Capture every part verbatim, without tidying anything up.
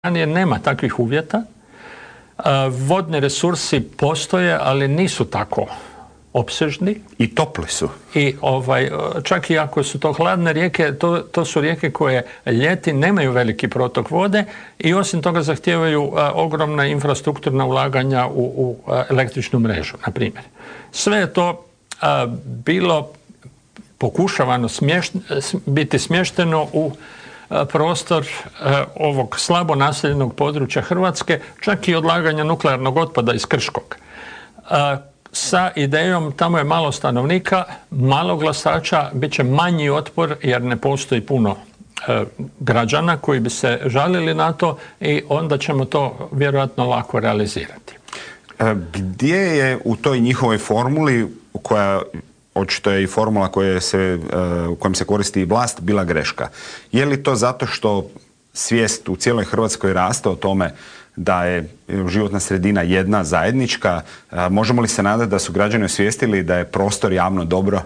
Ranije nema takvih uvjeta. Vodni resursi postoje, ali nisu tako opsežni. I topli su. I ovaj, čak i ako su to hladne rijeke, to, to su rijeke koje ljeti nemaju veliki protok vode i osim toga zahtijevaju a, ogromna infrastrukturna ulaganja u, u a, električnu mrežu, na primjer. Sve je to a, bilo pokušavano smješt, biti smješteno u prostor ovog slabo naseljenog područja Hrvatske, čak i odlaganja nuklearnog otpada iz Krškog. Sa idejom tamo je malo stanovnika, malo glasača, bit će manji otpor jer ne postoji puno građana koji bi se žalili na to i onda ćemo to vjerojatno lako realizirati. Gdje je u toj njihovoj formuli koja očito je i formula koja se, u kojem se koristi i vlast bila greška. Je li to zato što svijest u cijeloj Hrvatskoj raste o tome da je životna sredina jedna, zajednička? Možemo li se nadati da su građani osvijestili da je prostor javno dobro?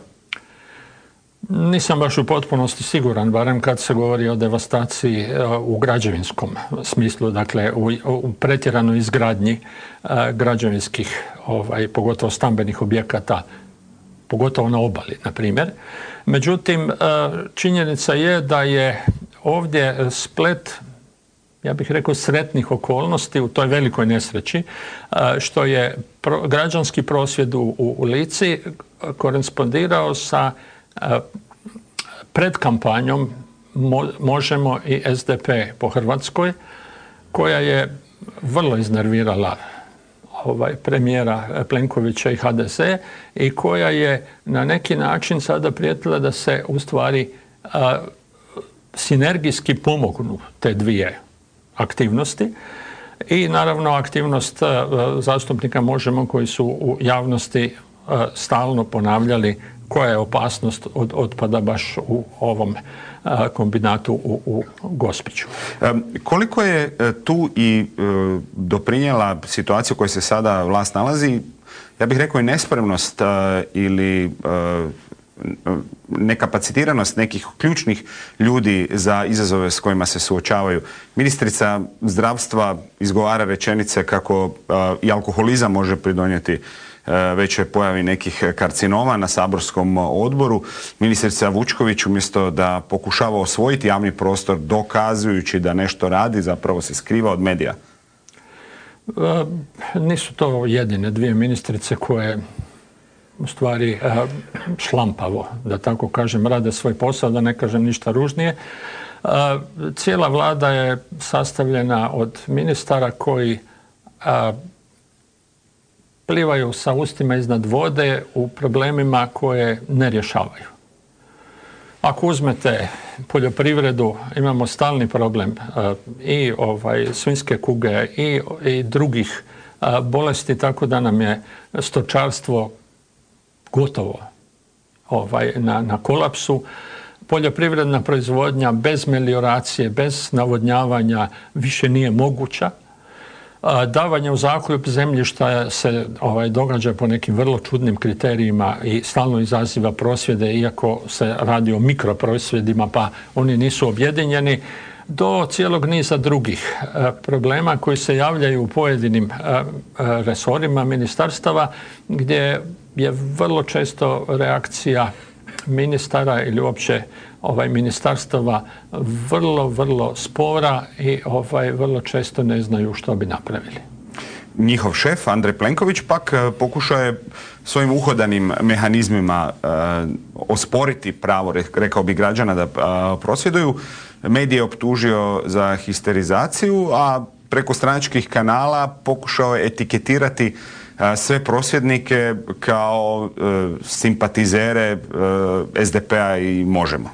Nisam baš u potpunosti siguran, barem kad se govori o devastaciji u građevinskom smislu, dakle u, u pretjeranoj izgradnji građevinskih, ovaj, pogotovo stambenih objekata, pogotovo na obali, na primjer. Međutim, činjenica je da je ovdje splet, ja bih rekao, sretnih okolnosti u toj velikoj nesreći, što je građanski prosvjed u Lici korespondirao sa predkampanjom Možemo i S D P po Hrvatskoj, koja je vrlo iznervirala ovaj, premijera Plenkovića i H D S i koja je na neki način sada prijetila da se u stvari a, sinergijski pomognu te dvije aktivnosti i naravno aktivnost a, zastupnika Možemo koji su u javnosti a, stalno ponavljali koja je opasnost od otpada baš u ovom a, kombinatu u, u Gospiću. E, koliko je tu i e, doprinijela situacija u kojoj se sada vlast nalazi, ja bih rekao i nespremnost a, ili a, nekapacitiranost nekih ključnih ljudi za izazove s kojima se suočavaju. Ministrica zdravstva izgovara rečenice kako a, i alkoholizam može pridonijeti većoj pojavi nekih karcinoma na saborskom odboru. Ministrica Vučković umjesto da pokušava osvojiti javni prostor dokazujući da nešto radi, zapravo se skriva od medija. E, nisu to jedine dvije ministrice koje u stvari e, šlampavo, da tako kažem, rade svoj posao, da ne kažem ništa ružnije. E, cijela vlada je sastavljena od ministara koji e, plivaju sa ustima iznad vode u problemima koje ne rješavaju. Ako uzmete poljoprivredu, imamo stalni problem uh, i ovaj, svinjske kuge i, i drugih uh, bolesti, tako da nam je stočarstvo gotovo ovaj, na, na kolapsu. Poljoprivredna proizvodnja bez melioracije, bez navodnjavanja više nije moguća. Davanje u zakup zemljišta se ovaj, događa po nekim vrlo čudnim kriterijima i stalno izaziva prosvjede, iako se radi o mikroprosvjedima, pa oni nisu objedinjeni, do cijelog niza drugih e, problema koji se javljaju u pojedinim e, e, resorima ministarstava, gdje je vrlo često reakcija ministara ili uopće ovaj ministarstava vrlo, vrlo spora i ovaj vrlo često ne znaju što bi napravili. Njihov šef, Andrej Plenković, pak pokušao je svojim uhodanim mehanizmima uh, osporiti pravo, rekao bi, građana da uh, prosvjeduju. Medije je optužio za histerizaciju, a preko stranačkih kanala pokušao je etiketirati uh, sve prosvjednike kao uh, simpatizere uh, S D P-a i Možemo.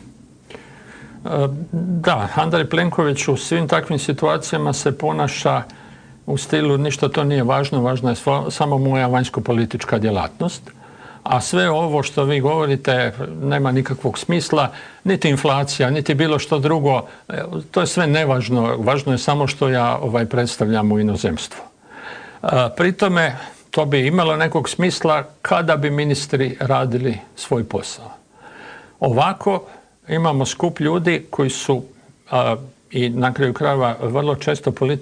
Da, Andrej Plenković u svim takvim situacijama se ponaša u stilu ništa to nije važno, važna je samo moja vanjsko-politička djelatnost. A sve ovo što vi govorite nema nikakvog smisla, niti inflacija, niti bilo što drugo. To je sve nevažno, važno je samo što ja ovaj, predstavljam u inozemstvu. Pri tome to bi imalo nekog smisla kada bi ministri radili svoj posao. Ovako imamo skup ljudi koji su a, i na kraju krajeva vrlo često